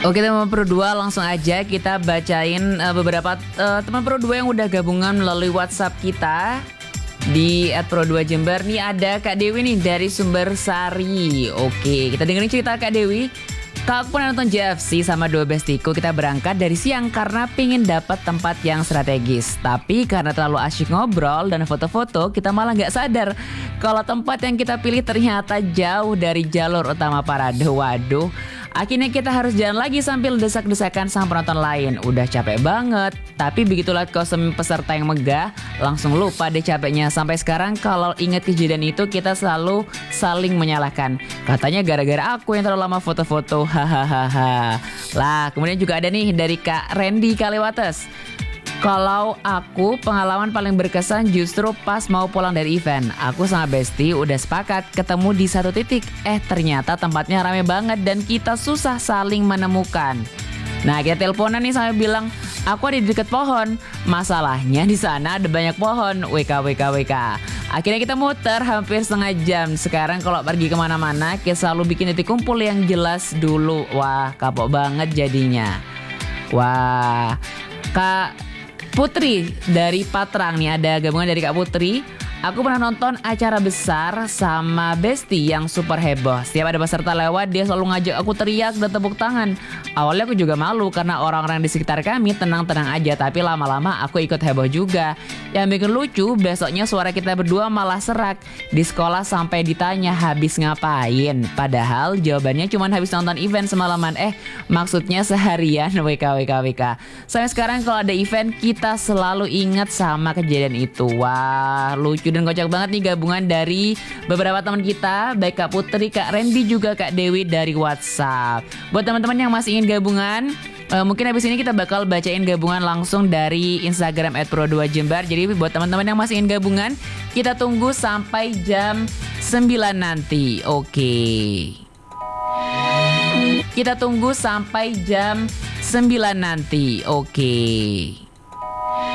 Oke teman Pro 2, langsung aja kita bacain beberapa teman Pro 2 yang udah gabungan melalui WhatsApp kita di @pro2jember. Nih ada Kak Dewi nih dari Sumber Sari. Oke, kita dengerin cerita Kak Dewi. Kak, aku pernah nonton JFC sama dua bestiku. Kita berangkat dari siang karena pingin dapat tempat yang strategis. Tapi karena terlalu asyik ngobrol dan foto-foto, kita malah nggak sadar kalau tempat yang kita pilih ternyata jauh dari jalur utama parade. Waduh. Akhirnya kita harus jalan lagi sambil desak-desakan sang penonton lain. Udah capek banget, tapi begitu lihat kostum peserta yang megah, langsung lupa deh capeknya. Sampai sekarang kalau ingat kejadian itu kita selalu saling menyalahkan. Katanya gara-gara aku yang terlalu lama foto-foto, hahaha. Lah, kemudian juga ada nih dari Kak Randy Kaliwates. Kalau aku pengalaman paling berkesan justru pas mau pulang dari event. Aku sama Besti udah sepakat ketemu di satu titik. Ternyata tempatnya rame banget dan kita susah saling menemukan. Nah, kita teleponan nih sampai bilang, aku ada di dekat pohon. Masalahnya di sana ada banyak pohon. WK. Akhirnya kita muter hampir setengah jam. Sekarang kalau pergi kemana-mana kita selalu bikin titik kumpul yang jelas dulu. Wah, kapok banget jadinya. Wah, Kak Putri dari Patrang nih, ada gabungan dari Kak Putri. Aku pernah nonton acara besar sama Besti yang super heboh. Setiap ada peserta lewat, dia selalu ngajak aku teriak dan tepuk tangan. Awalnya aku juga malu karena orang-orang di sekitar kami tenang-tenang aja. Tapi lama-lama aku ikut heboh juga. Yang bikin lucu, besoknya suara kita berdua malah serak. Di sekolah sampai ditanya habis ngapain. Padahal jawabannya cuma habis nonton event semalaman. Maksudnya seharian. WK. Sampai sekarang kalau ada event, kita selalu ingat sama kejadian itu. Wah, lucu dan kocak banget nih gabungan dari beberapa teman kita, baik Kak Putri, Kak Randy, juga Kak Dewi dari WhatsApp. Buat teman-teman yang masih ingin gabungan, mungkin habis ini kita bakal bacain gabungan langsung dari Instagram @pro2jember. Jadi buat teman-teman yang masih ingin gabungan, kita tunggu sampai jam 9 nanti. Oke. Kita tunggu sampai jam 9 nanti. Oke.